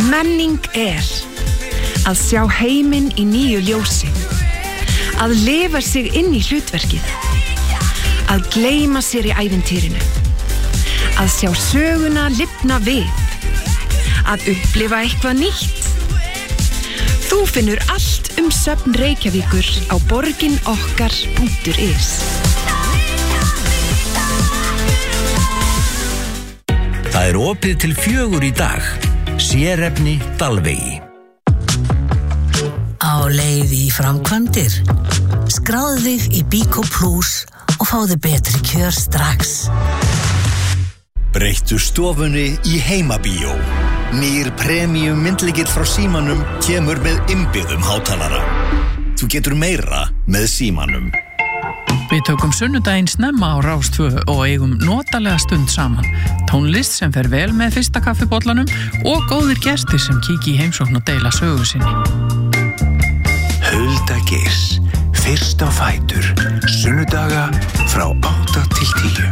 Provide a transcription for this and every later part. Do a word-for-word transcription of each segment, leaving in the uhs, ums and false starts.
Menning er að sjá heiminn í nýju ljósi, að lifa sig inn í hlutverkið, að gleyma sér í ævintýrinu, að sjá söguna lifna við, að upplifa eitthvað nýtt. Þú finnur allt um söfn Reykjavíkur á borginokkar punktur is. Það er opið til fjögur í dag. Sérefni Dalvegi. Á leið í framkvæmdir. Skráðu þig í Bíkó Plus og fáðu betri kjör strax. Breyttu stofunni í heimabíó. Nýr premium myndlykill frá Símanum kemur með innbyggðum hátalara. Þú getur meira með Símanum. Við tökum sunnudaginn snemma á Rás tvö og eigum notalega stund saman. Tónlist sem fer vel með fyrsta kaffibollanum og góðir gestir sem kíki í heimsókn og deila sögu sinni. Hulda Geirs, fyrst á fætur, sunnudaga frá átta til tíu.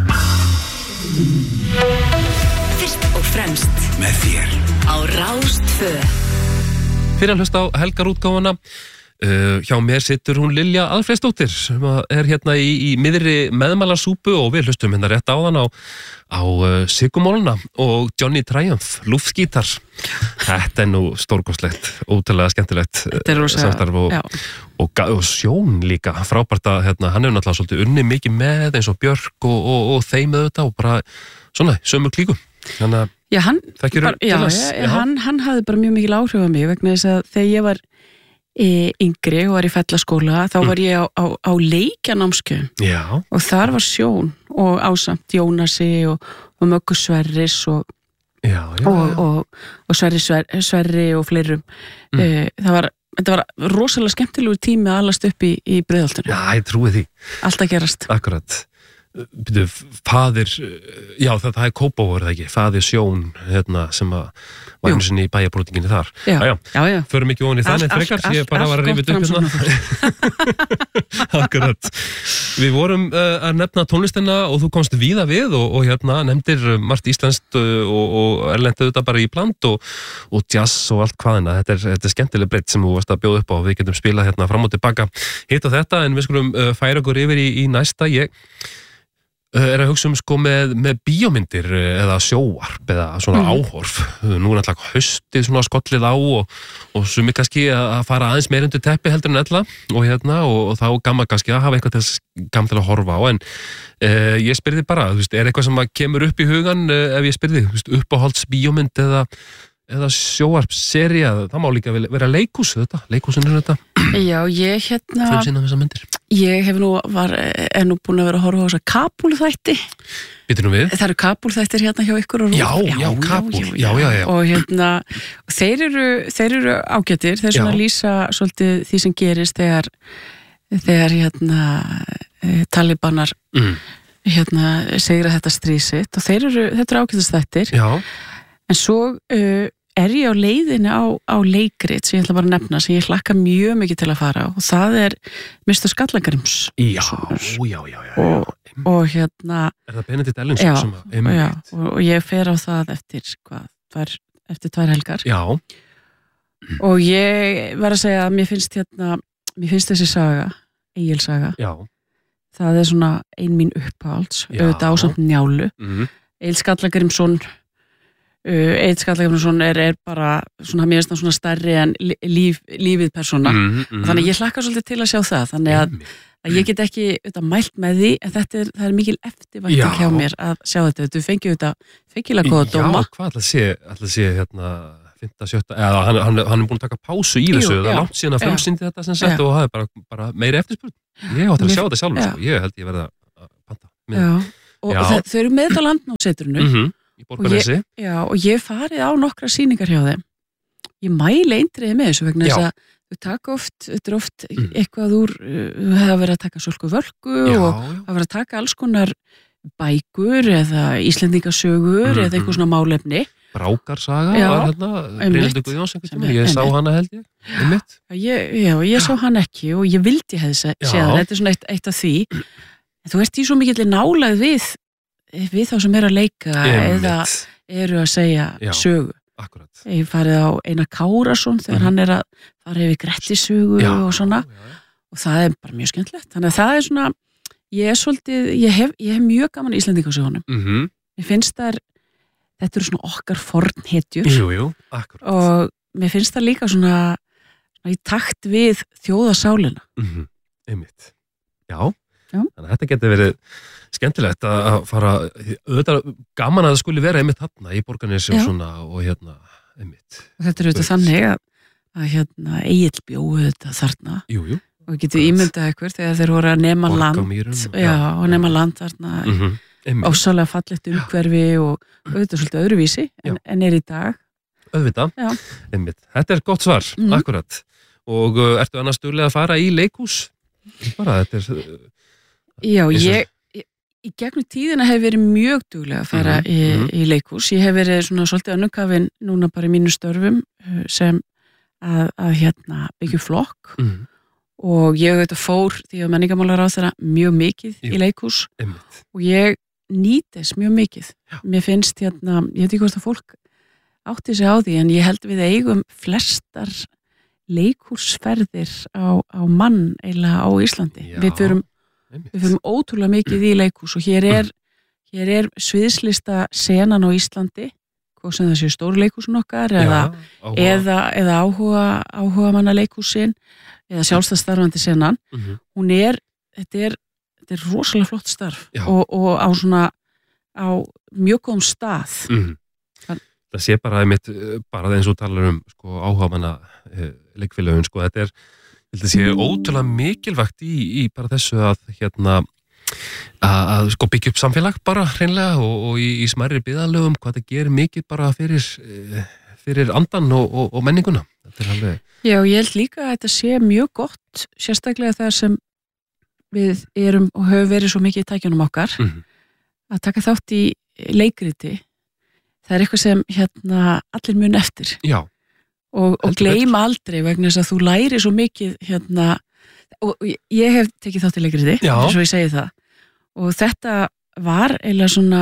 Fyrst og fremst Með þér á Rás tvö. Fyrir að hlusta á helgarútgáfuna. Uh, hjá mér situr hún Lilja Alfreðsdóttir sem er hérna í, í miðri meðmælarsúpu og við hlustum hérna rétt áðan á, á uh, Sigumólna og Johnny Triumph, lúftskítar. Þetta er nú stórkostlegt, ótrúlega skemmtilegt samstarf og, og, og Sjón líka, frábært að hérna, hann hefur náttúrulega svolítið unni mikið með eins og Björk og, og, og þeim auðvitað og bara svona, sömu klíku. Þannig að já, hann, þekkirðu bara, já, til þess? Já, hann, hann hafði bara mjög mikil áhrif á mig vegna þess að þegar ég var yngri og var í fellaskóla þá var ég á, á, á leikjanámskeiðum og þar var Sjón og ásamt Jónasi og, og Möggu Sverris og, já, já, já. og, og, og Sverri, Sverri, Sverri og fleirum mm. e, það var, þetta var rosalega skemmtilegur tími að alast upp í, í Breiðholtinu. Já, ég trúi því. Allt að gerast. Akkurat. Byrju, faðir, já það, það er Kópavog, er það ekki, faðir Sjón hérna, sem að var einu sinni í bæjarbrótinginni þar. Já, já, já, já. Förum ekki ofan í þannig frekar, ég bara var að rifja upp hérna. Akkurat. Við vorum uh, að nefna tónlistina og þú komst víða við og, og hérna nefndir margt íslenskt og, og erlendu þetta bara í bland og, og jazz og allt hvaðina. Þetta er, þetta er skemmtileg breytt sem þú varst að bjóða upp á. Við getum spilað hérna fram og tilbaka hitt og þetta en við skulum uh, færa okkur yfir í, í næsta. Ég er að hugsa um sko með, með bíómyndir eða sjóvarp eða svona mm. áhorf. Nú er náttúrulega haustið svona skollið á og, og sumi kannski að fara aðeins meir undir teppi heldur en ella og hérna og, og þá gaman kannski að hafa eitthvað til þess gaman til að horfa á en eh, ég spyrði bara, þú veist, er eitthvað sem kemur upp í hugan eh, ef ég spyrði, þú veist, uppáhalds bíómynd eða eða sjóvarpserja, það má líka vera leikhús þetta, leikhúsin er þetta já, ég hérna frumsýna þessar myndir ég hef nú, var, er nú búin að vera að horfa á þessa Kabúl-þætti Býtu nú við? Það eru Kabúl-þættir hérna hjá ykkur og já, já, já, Kabúl, já, já, já og hérna, þeir eru þeir eru ágætir, þeir svona lýsa svolítið því sem gerist þegar þegar hérna talibanar mm. hérna segra þetta stríð sitt og þeir eru, þetta eru ágætistættir já en svo uh, er ég á leiðinni á, á leikrit sem ég ætla bara að nefna sem ég hlakka mjög mikið til að fara og það er mister Skallagrims já, já, já, já og, og hérna er það Benedikt Erlingsson sem að já, og, og ég fer á það eftir hvað, tvær, eftir tvær helgar já og ég var að segja að mér finnst hérna mér finnst þessi saga, Egils saga já það er svona ein mín uppáhalds auðvitað ásamt Njálu mm. Egil Skallagrimsson Uh, Egill Skallagrimsson er, er bara svona, mér finnst það svona stærri en líf, lífið persóna mm, mm. þannig að ég hlakka svolítið til að sjá það þannig að, að ég get ekki auðvitað, mælt með því en þetta er, það er mikil eftirvænting hjá mér að sjá þetta, þú fengið auðvitað fengilega góða dóma. Já, hvað ætla að sé ætla að sé hérna fymta, sjötta eða hann, hann, hann er búin að taka pásu í þessu, það er langt síðan að frumsýndi þetta sem sett og það er bara, bara meiri eftirspurn ég átti að sjá þetta sjálfur, sko. Ég held ég verði að panta Já, og, og þau, þau eru með þetta á Landnámssetrinu mm-hmm. Og ég, já, og ég farið á nokkra sýningar hjá þeim ég mæli eindriði með þessu vegna þess að þau taka oft, þetta er oft mm. eitthvað úr, þú hefur verið að taka Sölku Völku já, og hafa verið að taka alls konar bækur eða Íslendingasögur mm-hmm. eða eitthvað svona málefni Brákarsaga var hérna Brynhildur Guðjóns ég sá hana held ég, einmitt ég, já, ég sá hana ekki og ég vildi hefði séð hana, þetta er svona eitt, eitt af því en þú ert í svo mikill nálægð við við þá sem eru að leika Einmitt. eða eru að segja já, sögu akkurat. ég farið á Einar Kárason þegar mm. hann er að fara yfir Grettisögu já, og svona já, já. Og það er bara mjög skemmtilegt þannig að það er svona, ég er svolítið ég hef, ég hef mjög gaman Íslendingasögunum mm -hmm. Mér finnst þær þetta eru svona okkar fornhetjur jú, jú, akkurat og mér finnst það líka svona, svona í takt við þjóðasálina mm -hmm. Einmitt Já, Já. Þannig að þetta getur verið skemmtilegt að fara auðvitað gaman að það skuli vera einmitt þarna í Borgarnesi og svona og hérna einmitt. Og þetta er auðvitað þannig að, að hérna Egill bjóðu þetta þarna jú, jú. Og getur ímyndað ykkur þegar þeir voru að nema land já, já, og nema land þarna mm -hmm. ásalega fallegt umhverfi og auðvitað svolítið öðruvísi en, en er í dag auðvitað, einmitt. Þetta er gott svar, mm. akkurat og uh, ertu annars duglega að fara í leikhús? Bara þetta er uh, Já, ég, ég í gegnum tíðina hef verið mjög duglega að fara mm-hmm. í, mm-hmm. í leikhús. Ég hef verið svona svolítið önnukafinn núna bara í mínu störfum sem að, að hérna byggja flokk mm-hmm. og ég auðvitað fór því að menningamálar á þeirra mjög mikið Jú. í leikhús Einmitt. og ég nýtis mjög mikið. Já. Mér finnst hérna, ég veit ekki hvort að fólk átti sig á því en ég held við eigum flestar leikhúsferðir á, á mann eiginlega á Íslandi. Já. Við förum Við fyrir ótrúlega mikið í leikhús og hér er, hér er sviðslista senan á Íslandi, hvað sem það séu stóru leikhúsin okkar eða, Já, eða, eða áhuga, áhuga manna leikhúsin eða sjálfstæðstarfandi senan. Mm-hmm. Hún er, þetta er, þetta er rosalega flott starf og, og á svona, á mjög góðum stað. Mm-hmm. Það, það sé bara einmitt, bara eins og talar um sko, áhuga manna eh, leikfélögin, sko, þetta er þetta sé ótrúlega mikilvægt í, í bara þessu að hérna að, að sko byggja upp samfélag bara hreinlega og, og í, í smærri byggðarlögum hvað það gerir mikið bara fyrir fyrir andan og, og, og menninguna. Þetta er alveg Já, ég held líka að þetta sé mjög gott sérstaklega þegar sem við erum og höfum verið svo mikið í tækjunum okkar mm-hmm. að taka þátt í leikriti það er eitthvað sem hérna allir mun eftir. Já og, og gleyma aldrei vegna þess að þú læri svo mikið hérna og ég hef tekið þátt í leikriti eins og ég segi það og þetta var eiginlega svona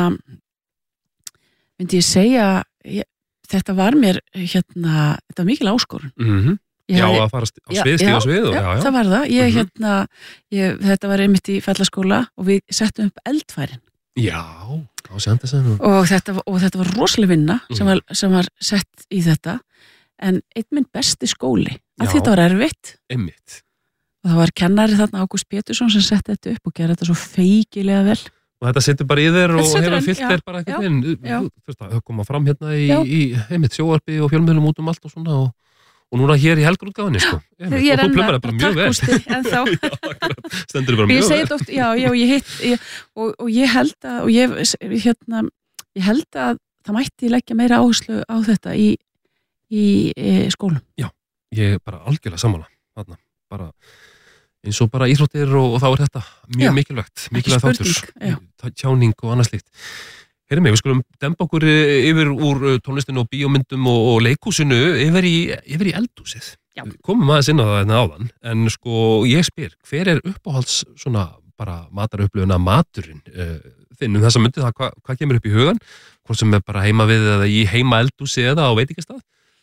myndi ég segja ég, þetta var mér hérna þetta var mikil áskorun mm-hmm. Já hef, að fara á svið, stíða svið og, já, já, já, það var það ég, mm-hmm. hérna, ég, þetta var einmitt í fellaskóla og við settum upp eldfærin Já, á Sandesen og þetta, og þetta var rosalega vinna mm. sem, var, sem var sett í þetta en einn minn besti skóli að þetta var erfitt einmitt. Og það var kennari þarna Ágúst Pétursson sem setti þetta upp og gerði þetta svo feikilega vel og þetta setur bara í þér og hefur fyllt þér bara ekkert inn þú veist það koma fram hérna í, í einmitt sjóarpi og fjölmiðlum út um allt og svona og, og núna hér í helgarútgáfinni sko. ég er enn að takkústi en þá stendur bara mjög vel oft, já, já, ég hitt ég, og, og ég held að og ég, hérna, ég held að það mætti leggja meira áherslu á þetta í í e, skólum. Já, ég er bara algjörlega sammála þarna, bara eins og bara íþróttir og, og þá er þetta mjög já, mikilvægt, mikilvægt þáttur tjáning og annað slíkt. Heyrðu mig, við skulum demba okkur yfir úr tónlistinu og bíómyndum og, og leikhúsinu yfir í, yfir í eldhúsið. Já. Komum aðeins inn á það hérna áðan, en sko ég spyr, hver er uppáhalds svona bara matarupplifuna maturinn uh, þinn um þessa myndi það, hva, hvað kemur upp í hugan? Hvort sem er bara heima við eða í heima eldhúsi eða á veitingastað?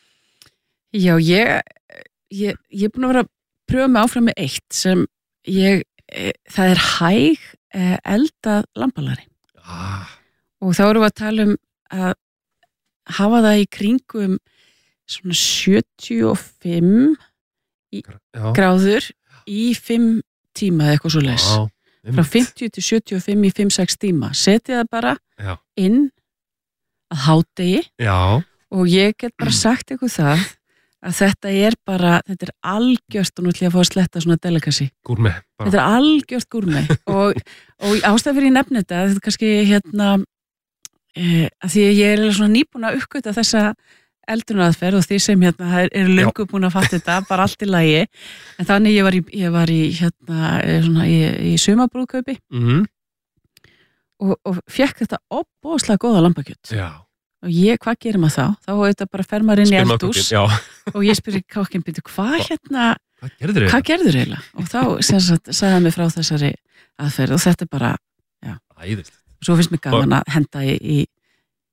Já, ég, ég, ég er búin að vera að pröfa mig áfram með eitt sem ég, e, það er hæg e, eldað lambalari. Ah. Og þá erum við að tala um að hafa það í kringum svona sjötíu og fimm í, gráður í fimm tíma eða eitthvað svo les. Frá fimmtíu til sjötíu og fimm í fimm sex tíma. Setið það bara Já. inn að hádegi Já. og ég get bara sagt eitthvað það að þetta er bara, þetta er algjört og nú ætlum ég að fá að sletta svona delicacy. Gúrmi. Þetta er algjört gúrmi og, og ástæð fyrir ég nefni þetta, þetta er kannski hérna, e, að því ég er svona nýbúin að uppgöta þessa eldunaraðferð og því sem hérna er löngu búin að fatta þetta, bara allt í lagi. En þannig ég var í, ég var í hérna, svona í, í sumarbrúðkaupi mm-hmm. og, og fekk þetta óbúslega góða lambakjöt. Já. Og ég, hvað gerir maður þá? Þá þetta bara fer maður inn í eldhús og ég spyrir kákinn býtu, hvað hérna, hvað gerður hvað gerður eiginlega? Og þá sem sagt sagði hann mig frá þessari aðferð og þetta er bara, já. Æðislegt. Svo finnst mér gaman að henda í, í,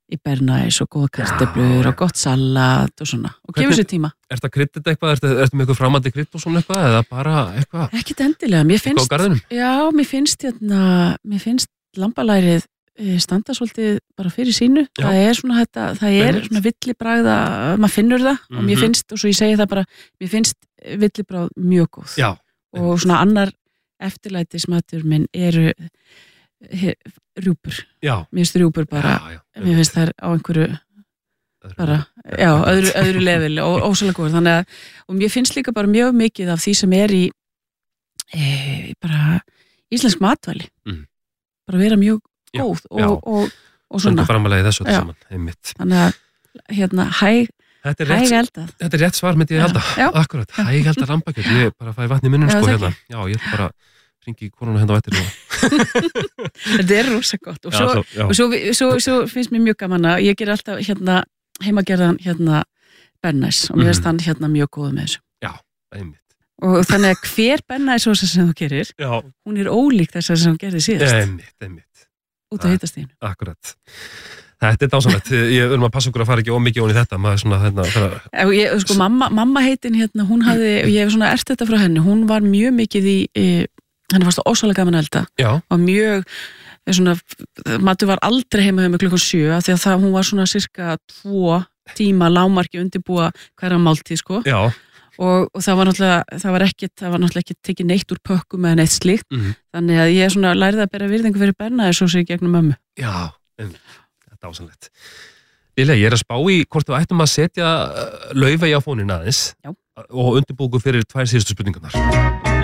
í bernæs og góða kartöflur og gott salat og svona og gefur sér tíma. Er þetta krydd eitthvað? Er þetta með eitthvað framandi krydd og svona eitthvað eða bara eitthvað? Ekkert endilega, mér finnst já, mér finnst hérna, mér finnst lambalærið standa svolítið bara fyrir sínu. Já. Það er svona þetta, það er Bennett. Svona villibragð að maður finnur það mm-hmm. og mér finnst, og svo ég segi það bara, mér finnst villibragð mjög góð. Já. Og svona annar eftirlætismatur minn eru rjúpur. Já. Mér finnst rjúpur bara, já, já, mér finnst það á einhverju bara, já, öðru, öðru level og ósælega góður. Þannig að, og mér finnst líka bara mjög mikið af því sem er í e, bara íslensk matvæli. Mm. Bara vera mjög góð já, og, og, og, og svona. Svona framalega þessu öllu saman, einmitt. Þannig að, hérna, hæg, hæg eldað. Þetta er rétt svar, myndi ég halda. Já. Akkurat, hæg eldað lambakjöt. Ég bara fæ vatn í munnum, sko, hérna. Já, ég er bara ringi konuna hérna á eftir og... Þetta er rosa gott og, svo, já, svo, og svo, svo, svo finnst mér mjög gaman að ég ger alltaf hérna heimagerðan hérna bernæs og mér finnst mm. hann hérna mjög góð með þessu. Já, einmitt. Og þannig að hver bernæsósa sem þú gerir, já. Hún er ólík þess að sem þú gerir síðast. Einmitt, einmitt. Út á hitastíðinu. Akkurat. Þetta er dásamlegt. Ég verðum að passa okkur að fara ekki ómikið ón í þetta. Maður svona hérna... Þeirra... Ég, sko, mamma, mamma heitin hérna, hún hafði, ég hef svona erft þetta frá henni, hún var mjög mikið í... í henni fannst það ósvalega gaman að elda og mjög, svona, matur var aldrei heima hjá mig klukkan sjö af því að það, hún var svona cirka tvo tíma lágmarki undirbúa hverja máltíð sko og, og það var náttúrulega það var ekkert, það var náttúrulega ekki tekið neitt úr pökkum eða neitt slíkt, mm-hmm. þannig að ég svona lærði að bera virðingu fyrir bernæði svo sér gegnum mömmu. Já, en, þetta er ásannlegt. Lilja, ég er að spá í hvort þú ættum að setja Laufey á fóninn aðeins Já. Og undirbúku fyrir tvær síðustu spurningarnar.